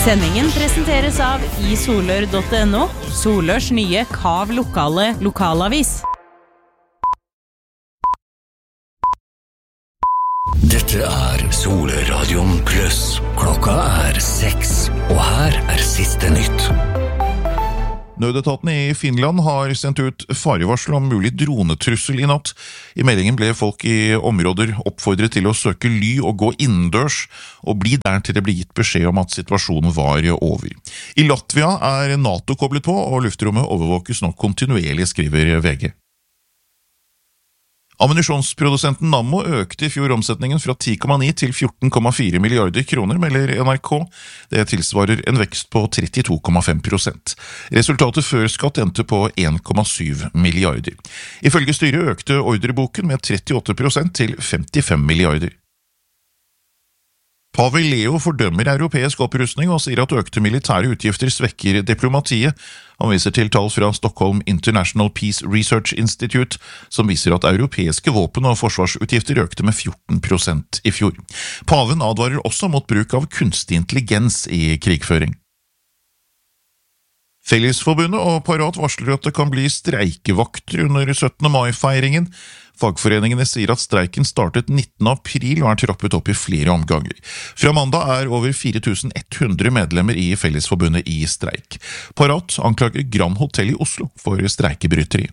Sendingen presenteres av isolør.no, Solørs nye Kav lokale lokalavis. Dette Soløradion Plus. Klokka 6, og her siste nytt. Nødetaten i Finland har sendt ut farevarsel om mulig dronetrussel i natt. I meldingen ble folk i områder oppfordret til å søke ly og gå innendørs, og bli der til det ble gitt beskjed om at situasjonen var over. I Latvia NATO koblet på, og luftrommet overvåkes nå kontinuerlig, skriver VG. Ammunisjonsprodusenten Nammo økte i fjor omsetningen fra 10,9 til 14,4 milliarder kroner, melder NRK. Det tilsvarer en vekst på 32,5%. Resultatet før skatt endte på 1,7 milliarder. Ifølge styret økte ordreboken med 38% til 55 milliarder. Pave Leo fordømmer europeisk opprustning og sier at økte militære utgifter svekker diplomatiet. Han viser til tall fra Stockholm International Peace Research Institute, som viser at europeiske våpen- og forsvarsutgifter økte med 14% i fjor. Paven advarer også mot bruk av kunstig intelligens i krigføring. Fellesforbundet og Parat varsler at det kan bli streikevakter under 17. mai-feiringen. Fagforeningene sier at streiken startet 19. april og trappet opp i flere omganger. Fra mandag over 4100 medlemmer i Fellesforbundet i streik. Parat anklager Grand Hotel i Oslo for streikebryteri.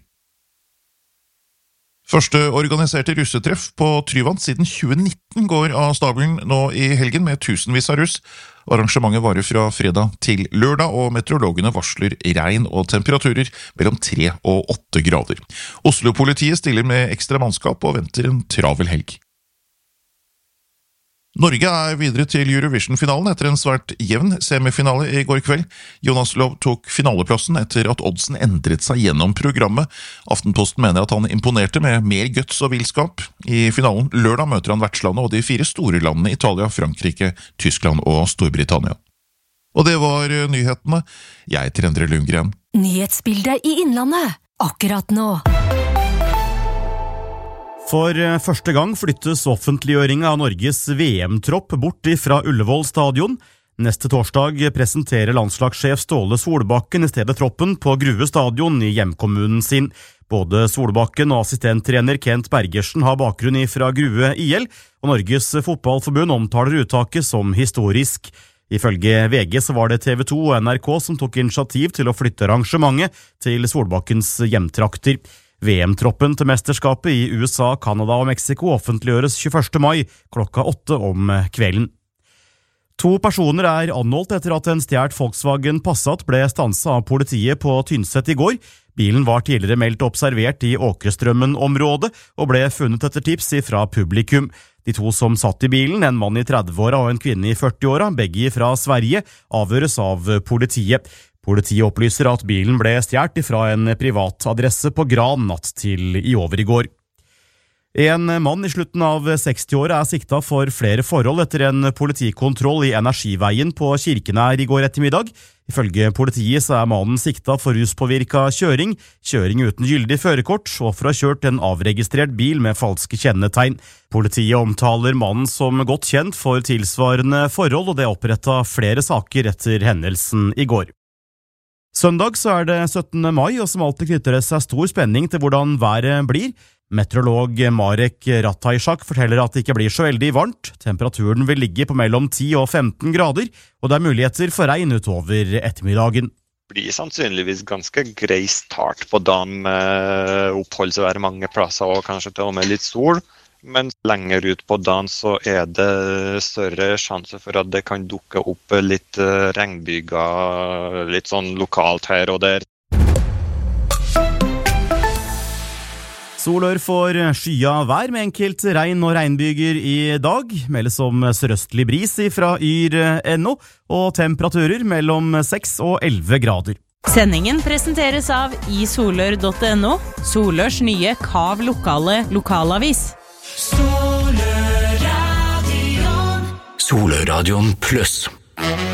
Første organiserte russetreff på Tryvann siden 2019 går av stabelen nå i helgen med tusenvis av russ. Arrangementet varer fra fredag til lørdag, og meteorologene varsler regn og temperaturer mellom 3 og 8 grader. Oslo-politiet stiller med ekstra mannskap og venter en travel helg. Norge videre til Eurovision-finalen etter en svært jevn semifinale i går kveld. Jonas Lov tok finaleplassen etter at oddsen endret seg gjennom programmet. Aftenposten mener at han imponerte med mer guts og villskap. I finalen lørdag møter han vertslandet og de 4 store landene Italia, Frankrike, Tyskland og Storbritannia. Og det var nyhetene. Jeg heter Endre Lundgren. Nyhetsbildet i Innlandet, akkurat nå. For første gang flyttes offentliggjøringen av Norges VM-tropp bort fra Ullevål stadion. Neste torsdag presenterer landslagssjef Ståle Solbakken i stedet troppen på Grue stadion i hjemkommunen sin. Både Solbakken og assistenttrener Kent Bergersen har bakgrunn fra Grue IL, og Norges fotballforbund omtaler uttaket som historisk. Ifølge VG så var det TV 2 og NRK som tok initiativ til å flytte arrangementet til Solbakkens hjemtrakter. VM-troppen til mesterskapet i USA, Kanada og Mexico offentliggjøres 21. mai klokka 8 om kvelden. 2 personer anholdt etter at en stjålet Volkswagen Passat ble stanset av politiet på Tynset i går. Bilen var tidligere meldt observert i Åkerstrømmen-området og ble funnet etter tips fra publikum. De 2 som satt i bilen, en mann i 30-åra og en kvinne i 40-åra, begge fra Sverige, avhøres av politiet. Politiet opplyser at bilen ble stjålet fra en privat adresse på Gran natt til i går. En mann i slutten av 60-året siktet for flere forhold etter en politikontroll i Energiveien på Kirkenær i går ettermiddag. Ifølge politiet så mannen siktet for ruspåvirket kjøring uten gyldig førerkort og for å ha kjørt en avregistrert bil med falske kjennetegn. Politiet omtaler mannen som godt kjent for tilsvarende forhold, og det opprettet flere saker etter hendelsen i går. Søndag så det 17. mai, og som alltid knytter det seg stor spenning til hvordan været blir. Meteorolog Marek Ratajczak forteller at det ikke blir så veldig varmt. Temperaturen vil ligge på mellom 10 og 15 grader, og det muligheter for regn utover ettermiddagen. Det blir sannsynligvis ganske grei start på dagen med oppholdsvær mange plasser og kanskje til og med litt sol. Men lenger ut på dagen så det større sjanse for at det kan dukke opp litt regnbyger, litt sånn lokalt her og der. Solør får skya vær med enkelt regn og regnbyger i dag, meldes om sørøstlig bris fra yr.no, og temperaturer mellom 6 og 11 grader. Sendingen presenteres av isolør.no, Solørs nye Kav lokale lokalavis. Soløradion Plus.